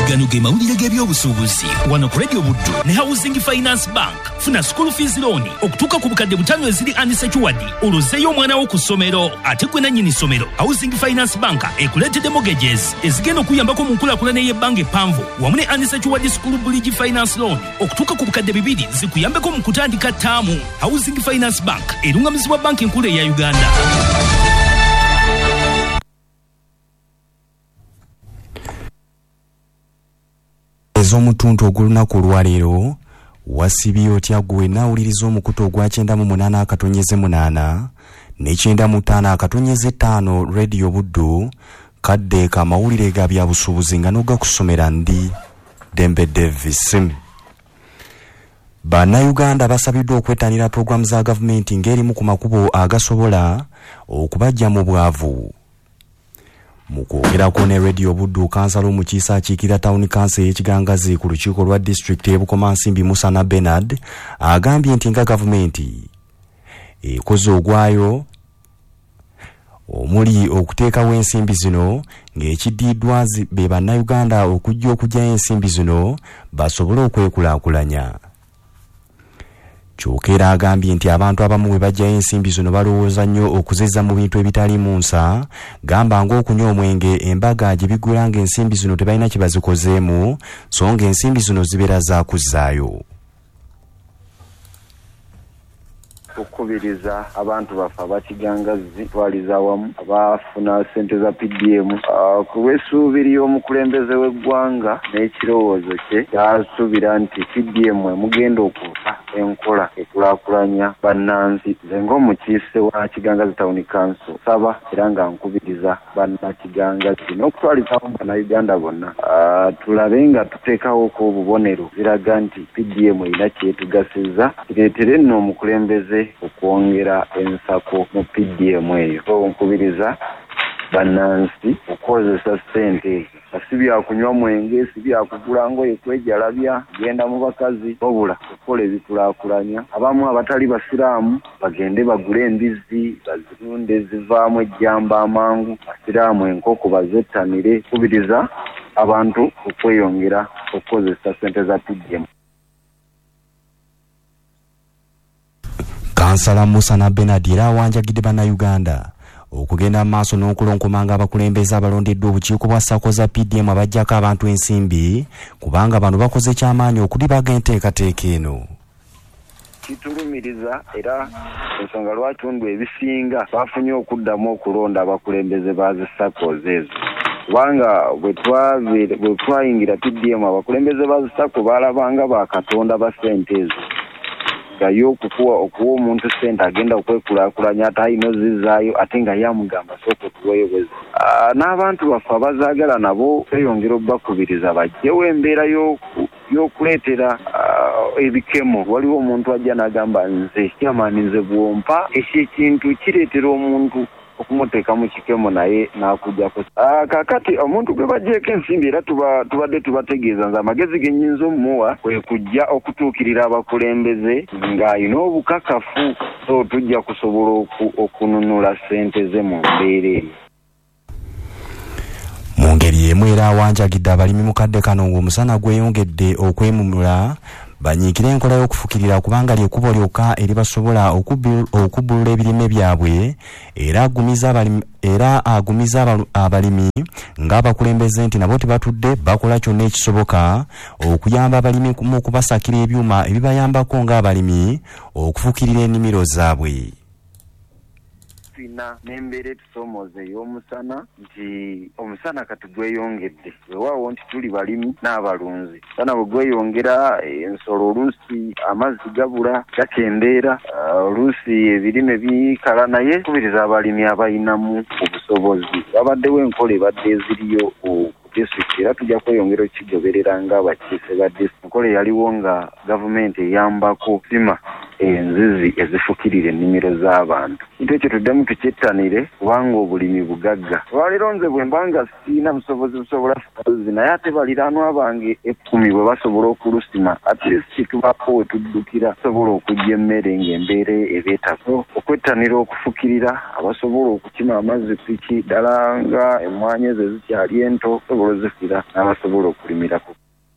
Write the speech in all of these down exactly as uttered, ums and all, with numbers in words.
gano ge mawulire g'ebyobusuubuzi wano ku Radio Buddu ne Housing Finance Bank. Funa school fees loan okutuuka ku bukadde butaano eziri unsecured olozzeeyo omwana wo ku ssomero ate gwe nannyini ssomero. Housing Finance Bank ekuleetedde mortgages ezigenda okuyambako mu nkulaakulana y'ebbanga eppanvu wamu ne unsecured school bridge finance loan okutuuka ku bukadde bibiri zikuyambeko mu kutandika ttaamu. Housing Finance Bank erungamizibwa banki enkulu eya Uganda. Ez'omutuntu ogulunaku olwaleero wasibye otya gwe nawuliriza omukutu ogwa kyenda mu munaana akatonyeze munaana n'ekyenda mu ttaano akatonyeze ttaano Radio Buddu kadde ka mawulire ga byabusuubuzi nga n'ogakusomera ndi Dembe Davis. Bannayuganda basabiddwa okwettanira pulogulaamu za gavumenti ng'erimu ku makubo agasobola okubajja mu bwavu. Mu kwogerako ne Radio Buddu, kansala omukiise akiikirira Town Council y'ekigangazi ku lukiiko lwa disitulikiti y'Ebukomansimbi Musana Bernard agambye nti nga gavumenti ekoze ogwayo omuli okuteekawo ensimbi zino ng'ekiddiddwa be bannayuganda okujja okugyayo ensimbi zino basobole okwekulaakulanya. Kyokera agambye nti abantu abamu bwe bajjayo ensimbi zino balowooza nnyo okuzizza mu bintu ebitali mu nsa, gamba ng'okunywa omwenge, embaga gye biggula ng'ensimbi zino tebalina kye bazikozeemu so ng'ensimbi zino zibeera za kuzzaayo. Okubiriza abantu bafa abakigangazi twaliza awamu abafuna ssente za P D M uh, ku lw'essuubi y'omukulembeze w'eggwanga n'ekirowoozo kye yasuubira nti P D M emugenda okufa enkola ekulaakulanya bannansi. Nze ng'omukiise wa Kigangazi Town Council saba era nga nkubiriza bannakigangazi n'okutwalizawo bannayuganda bonna uh, tulabe nga tuteekawo ko obubonero ziraga nti P D M erina kyetugasizza kireetere nno omukulembeze okwongera ensako mu P D M eyo. So nkubiriza bannansi okukozesa ssente si bya kunywa mwenge, si bya kugula ngoye kwejalabya genda mu bakazi wabula okukola ebikulaakulanya. Abamu abatali basiraamu bagende bagule embizi bazirunde zivaamu ejjamba amangu, basiraamu enkoko bazettanire. Kubiriza abantu okweyongera okukozesa ssente za P D M. Kansala Musana Bernard era awanjagidde bannayuganda okugenda mu maaso n'okulonkomanga abakulembeze abalondeddwa obukiiko bwa ssako za P D M abajjako abantu ensimbi kubanga bano bakoze kyamaanyi okulibaga enteekateeka eno. Kitulumiriza era ensonga lwaki ndu ebisinga bafunye okuddamu okulonda abakulembeze ba ssako ezo. Kubanga bwe twayingira P D M abakulembeze ba ssako balabanga bakatonda ba ssente ezo. Gayo okuwa okuwa omuntu ssente agenda okwekulaakulanya ate ayina ozizaayo ate nga yamugamba sooka tuweeweze. N'abantu baffe abazaagala nabo beeyongera obbakubiriza bajjewo embeera y'okuleetera ebikemo. Waliwo omuntu ajja n'agamba nze kyamaani nze bwompa ekyo ekintu kireetera omuntu okumuteeka mu kikemo naye n'akujjako. Kaakati omuntu gwe bajjeeko ensimbi era tubadde tubategeeza nze amagezi ge nnyinza omuwa kwe kujja okutuukirira abakulembeze ng'ayina obukakafu so tujja kusobola okununula ssente ze mu mbeera eyo. Mu ngeri emu era awanjagidde abalimi mu kadde kano ng'omusana gweyongedde okwemumula banyiikire enkola y'okufukirira kubanga ly'ekkubo lyokka eribasobola okubbulula ebirime byabwe era agumiza abalimi era agumiza abalimi ng'abakulembeze nti nabo tebatudde bakola kyonna ekisoboka okuyamba abalimi mu kubasakira ebyuma ebibayambako ng'abalimi okufukirira ennimiro zaabwe. N'embeera etusomooza ey'omusana nti omusana kati gweyongedde weewaawo nti tuli balimi n'abalunzi. Sana bwe gweyongera ensolo oluusi amazzi gabula gakendeera, oluusi ebirime bikala, naye kubiriza abalimi abayinamu obusobozi babaddewo enkola ebadde eziriyo ku disitulikiti era tujja kweyongera okigoberera ng'abakiise ba disitulikiti. Enkola eyaliwo nga gavumenti eyambako sima enzizi ezifukirira ennimiro z'abantu. Kintu ekyo tuddemu tukyettanire kubanga obulimi bugagga. Olwaleero nze bwe mba nga sirina busobozi busobola fukaluzi naye ate baliraanwa bange ekkumi bwe basobola okulusima at least tubako we tuddukira sobola okujja emmere ng'embeera ebeetako okwettanira okufukirira abasobola okukima amazzi piki ddala nga emmwanyi ezo ezikyali ento sobola ozifira n'abasobola okulimirako.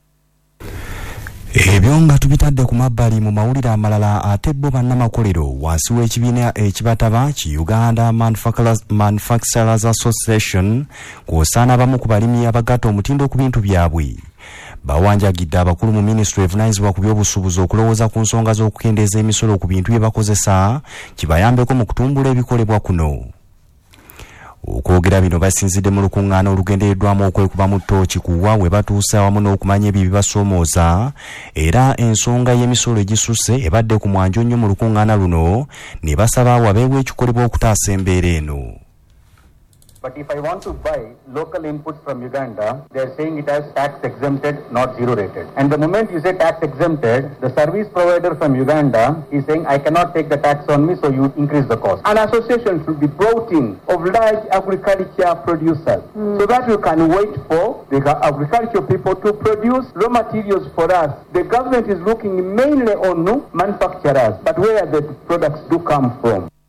Ebyo nga tubitadde ku mabbali mu mawulire amalala ate bo bannamakolero wansi w'ekibiina ekibataba ki Uganda Manufacturers Association kw'osaana abamu ku balimi abagatta omutindo ku bintu byabwe bawanjagidde abakulu mu minisitule evunaanyizibwa ku by'obusuubuzi okulowooza ku nsonga z'okukendeeza emisolo ku bintu bye bakozesa kibayambeko mu kutumbula ebikolebwa kuno. Okwogera bino basinzidde mu lukuŋŋaana olugendereddwamu okwekuba mu ttooki kuwa we batuuse awamu n'okumanya ebyo bibasoomooza era ensonga y'emisolo egisusse ebadde ku mwanjo nnyo mu lukuŋŋaana luno ne basaba wabeewo ekikolebwa okutaasa embeera eno. But if I want to buy local inputs from Uganda, they are saying it as tax exempted, not zero rated. And the moment you say tax exempted, the service provider from Uganda is saying, I cannot take the tax on me, so you increase the cost. An association should be brought in of large agriculture producers mm. so that we can wait for the agricultural people to produce raw materials for us. The government is looking mainly on manufacturers, but where the products do come from.